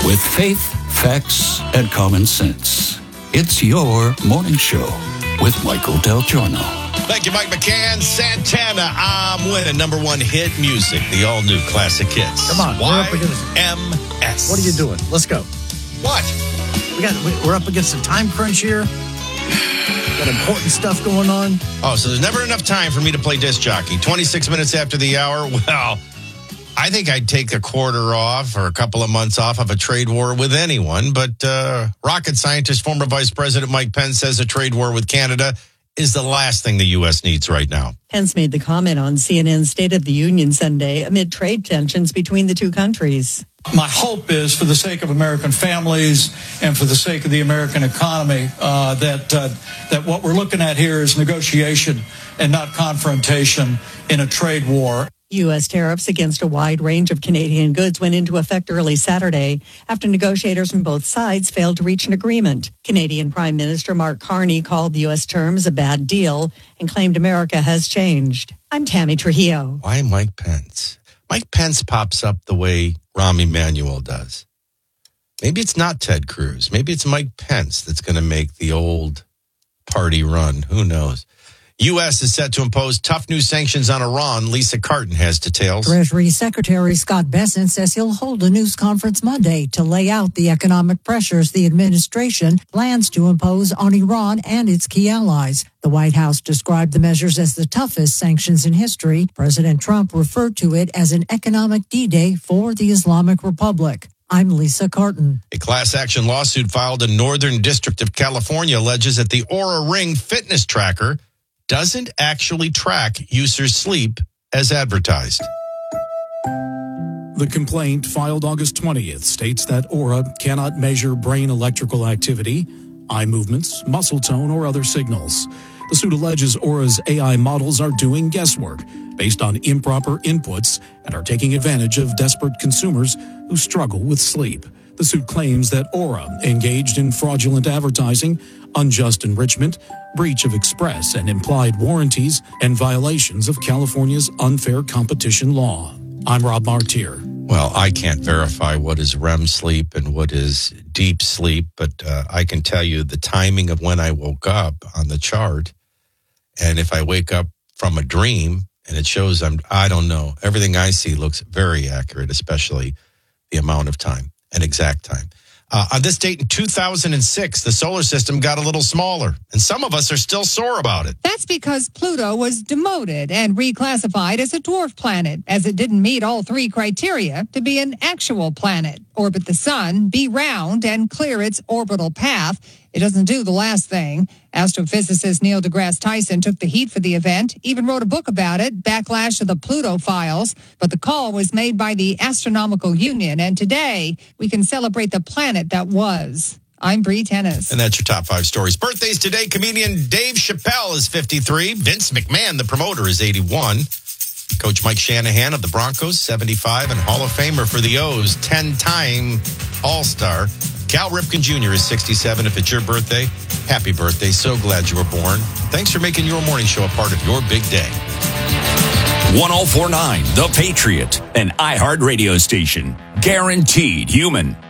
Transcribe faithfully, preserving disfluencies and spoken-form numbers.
with faith, facts, and common sense. It's your morning show with Michael Del Giorno. Thank you, Mike McCann. Santana, I'm winning. Number one hit music, the all-new classic hits. Come on, we're up against M S. What are you doing? Let's go. What? We got. We're up against a time crunch here. Got important stuff going on. Oh, so there's never enough time for me to play disc jockey. twenty-six minutes after the hour. Well, I think I'd take a quarter off or a couple of months off of a trade war with anyone. But uh, rocket scientist, former Vice President Mike Pence says a trade war with Canada is the last thing the U S needs right now. Pence made the comment on C N N's State of the Union Sunday amid trade tensions between the two countries. My hope is, for the sake of American families and for the sake of the American economy, uh, that uh, that what we're looking at here is negotiation and not confrontation in a trade war. U S tariffs against a wide range of Canadian goods went into effect early Saturday after negotiators from both sides failed to reach an agreement. Canadian Prime Minister Mark Carney called the U S terms a bad deal and claimed America has changed. I'm Tammy Trujillo. Why Mike Pence? Mike Pence pops up the way Rahm Emanuel does. Maybe it's not Ted Cruz. Maybe it's Mike Pence that's going to make the old party run. Who knows? U S is set to impose tough new sanctions on Iran. Lisa Carton has details. Treasury Secretary Scott Bessent says he'll hold a news conference Monday to lay out the economic pressures the administration plans to impose on Iran and its key allies. The White House described the measures as the toughest sanctions in history. President Trump referred to it as an economic D-Day for the Islamic Republic. I'm Lisa Carton. A class action lawsuit filed in Northern District of California alleges that the Oura Ring fitness tracker doesn't actually track users' sleep as advertised. The complaint, filed August twentieth, states that Oura cannot measure brain electrical activity, eye movements, muscle tone, or other signals. The suit alleges Oura's A I models are doing guesswork based on improper inputs and are taking advantage of desperate consumers who struggle with sleep. The suit claims that Oura engaged in fraudulent advertising, unjust enrichment, breach of express and implied warranties, and violations of California's unfair competition law. I'm Rob Martier. Well, I can't verify what is R E M sleep and what is deep sleep, but uh, I can tell you the timing of when I woke up on the chart. And if I wake up from a dream and it shows I'm, I don't know, everything I see looks very accurate, especially the amount of time, an exact time. Uh, on this date in two thousand six, the solar system got a little smaller, and some of us are still sore about it. That's because Pluto was demoted and reclassified as a dwarf planet, as it didn't meet all three criteria to be an actual planet: orbit the sun, be round, and clear its orbital path. It doesn't do the last thing. Astrophysicist Neil deGrasse Tyson took the heat for the event, even wrote a book about it, Backlash to the Pluto Files. But the call was made by the Astronomical Union, and today we can celebrate the planet that was. I'm Bree Tennis. And that's your top five stories. Birthdays today, comedian Dave Chappelle is fifty-three. Vince McMahon, the promoter, is eighty-one. Coach Mike Shanahan of the Broncos, seventy-five. And Hall of Famer for the O's, ten-time All-Star, Cal Ripken Junior is sixty-seven. If it's your birthday, happy birthday. So glad you were born. Thanks for making your morning show a part of your big day. one oh four point nine The Patriot, an iHeart radio station. Guaranteed human.